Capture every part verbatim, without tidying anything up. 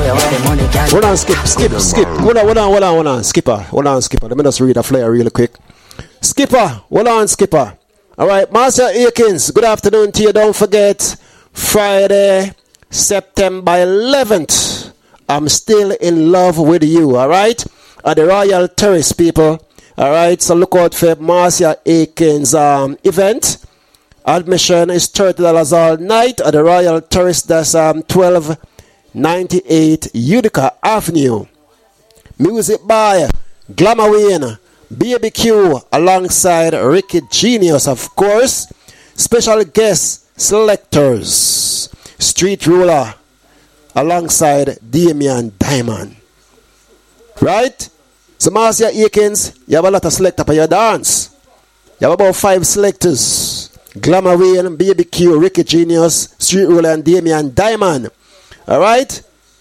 Hold on, skip, skip, skip. Hold on, hold on, hold on, hold on, skipper. Hold on, skipper. Let me just read a flyer really quick. Skipper, hold on, skipper. All right, Master Akins, good afternoon to you. Don't forget, Friday, September eleventh. I'm still in love with you, all right? At the Royal Terrace, people. All right, so look out for Marcia Akins' um, event. Admission is thirty dollars all night at the Royal Terrace. That's um, twelve ninety-eight Utica Avenue. Music by Glamour Wayne, B B Q, alongside Ricky Genius, of course. Special guest selectors, Street Ruler, alongside Damian Diamond. Right? So Marcia Akins, you have a lot of selectors for your dance. You have about five selectors. Glamour Wayne, B B Q, Ricky Genius, Street Ruler, and Damian Diamond. Alright?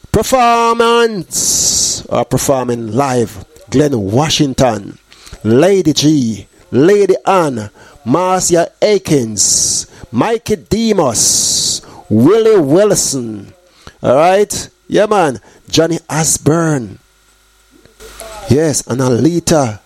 Performance or performing live. Glenn Washington, Lady G, Lady Ann, Marcia Akins, Mikey Demos, Willie Wilson. Alright? Yeah, man. Johnny Osborne. Yes, and Alita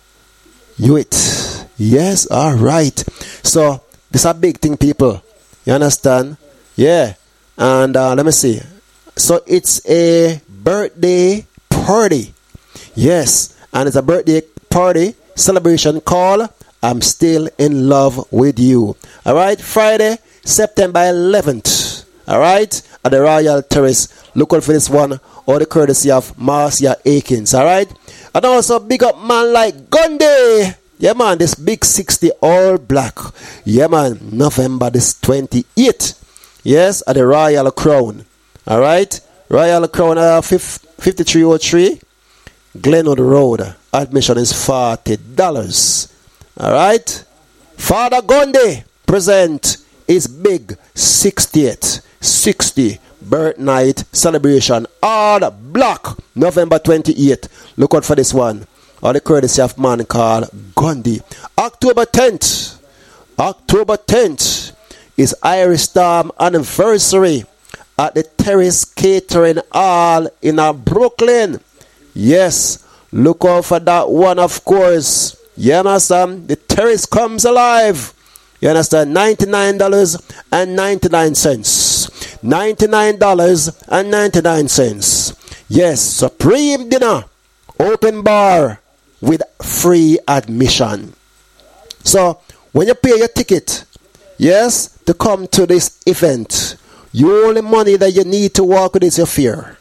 Hewitt. Yes, alright. So, this is a big thing, people. You understand? Yeah. And uh, let me see. So, it's a birthday party. Yes. And it's a birthday party celebration called I'm Still in Love with You. Alright? Friday, September eleventh. Alright? At the Royal Terrace. Look out for this one. All the courtesy of Marcia Akins. Alright? And also big up man like Gundy. Yeah, man, this big sixty all black. Yeah, man, November this twenty-eighth. Yes, at the Royal Crown. All right, Royal Crown, uh, fifty-three oh three, Glenwood Road. Admission is forty dollars. All right, Father Gundy present his big sixtieth, sixty birth night celebration. All black, November twenty-eighth. Look out for this one. All the courtesy of man called Gundy. October tenth. October tenth is Irish Storm anniversary at the Terrace Catering Hall in uh, Brooklyn. Yes, look out for that one, of course. You understand? The Terrace comes alive. You understand? ninety-nine dollars and ninety-nine cents. ninety-nine dollars and ninety-nine cents. Yes, supreme dinner. Open bar. With free admission. So, when you pay your ticket, yes, to come to this event, the only money that you need to walk with is your fear.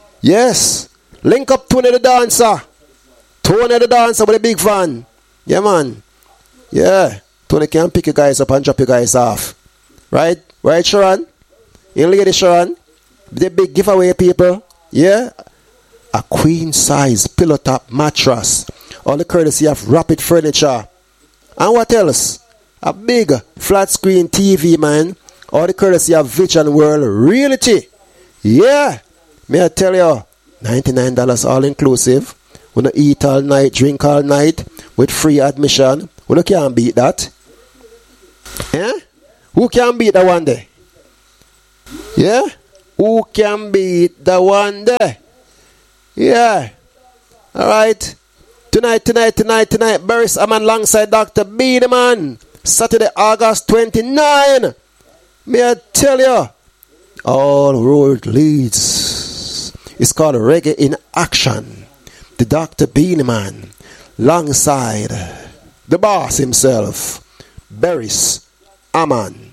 Yes, link up Tony the Dancer. Tony the Dancer with a big van. Yeah, man. Yeah, Tony can pick you guys up and drop you guys off. Right? Right, Sharon? You lady Sharon? The big giveaway, people. Yeah? A queen size pillow top mattress. All the courtesy of Rapid Furniture. And what else? A big flat screen T V, man. All the courtesy of Vision World Realty. Yeah. May I tell you, ninety-nine dollars all inclusive. We don't eat all night, drink all night with free admission. We can't beat that. Eh? Who can beat that one day? Yeah? Who can beat that one day? Yeah. Alright. Tonight, tonight, tonight, tonight, Burris Amman alongside Doctor Beanie Man. Saturday, August twenty-ninth. May I tell you, all road leads. It's called Reggae in Action. The Doctor Beanie Man, alongside the boss himself, Burris Amman.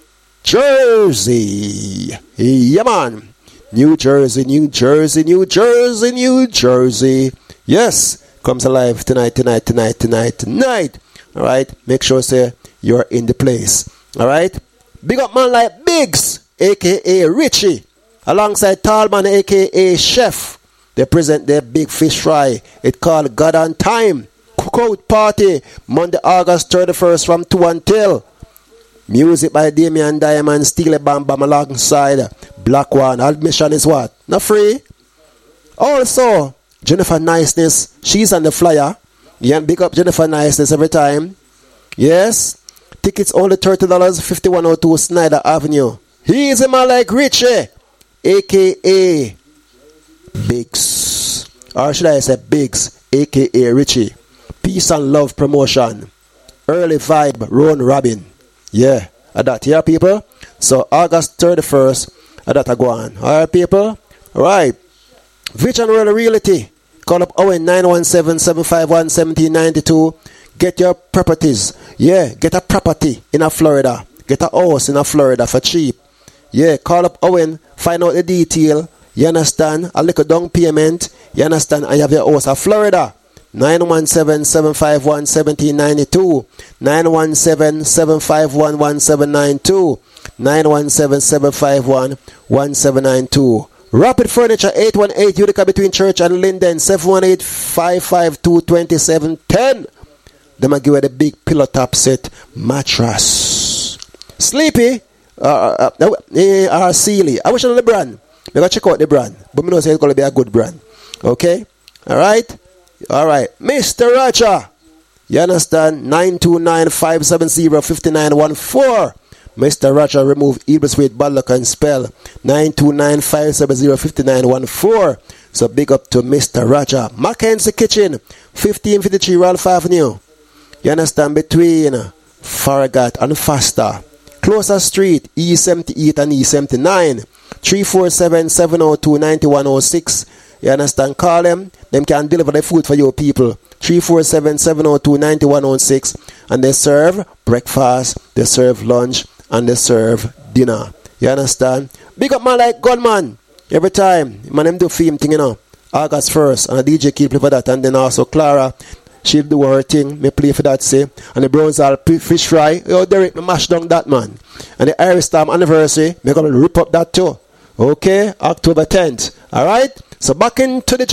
Jersey. Yeah, man. New Jersey, New Jersey, New Jersey, New Jersey. Yes. Comes alive tonight, tonight, tonight, tonight, tonight. Alright? Make sure say you're in the place. Alright? Big up man like Biggs, aka Richie, alongside Talman, aka Chef. They present their big fish fry. It's called God on Time. Cookout party. Monday, August thirty-first from two until. Music by Damian Diamond, Steely Bam Bam alongside Black One. Admission is what? Not free. Also, Jennifer Niceness, she's on the flyer. Yeah, big up Jennifer Niceness every time. Yes. Tickets only thirty dollars, fifty-one oh two Snyder Avenue. He's a man like Richie, a k a. Biggs. Or should I say Biggs, aka Richie. Peace and Love Promotion. Early Vibe, Ron Robin. Yeah, at that here, people. So August thirty-first, at that I go on. Alright, people. Alright. Vision World Realty. Call up Owen nine one seven, seven five one, one seven nine two. Get your properties. Yeah, get a property in a Florida. Get a house in a Florida for cheap. Yeah, call up Owen. Find out the detail. You understand? A little down payment. You understand? And you have your house in Florida. nine one seven, seven five one, one seven nine two. nine one seven, seven five one, one seven nine two. nine one seven, seven five one, one seven nine two. Rapid Furniture, eight one eight Utica between Church and Linden, seven one eight, five five two, two seven one zero. Them a give you the big pillow top set mattress. Sleepy, uh, uh, uh, uh, Sealy. I wish I know the brand. We gotta check out the brand. But me know say it's gonna be a good brand. Okay? Alright? Alright. Mister Roger. You understand? nine two nine, five seven zero, five nine one four. Mister Roger remove evil sweet bad luck and spell. nine two nine, five seven zero, five nine one four. So big up to Mister Roger. Mackenzie Kitchen, fifteen fifty-three Ralph Avenue. You understand? Between Farragut and Foster. Closer Street, E seventy-eight and E seventy-nine. three four seven, seven oh two, nine one oh six. You understand? Call them. Them can deliver the food for your people. three four seven, seven oh two, nine one oh six. And they serve breakfast, they serve lunch, and they serve dinner. You understand? Big up man like Gunman. Every time. Man, them do film thing, you know. August first. And a D J keep play for that. And then also Clara. She'll do her thing. Me play for that, say. And the Browns are fish fry. Yo, Derek, me mash down that, man. And the Irish Storm anniversary, me gonna rip up that too. Okay? October tenth. Alright? So back into the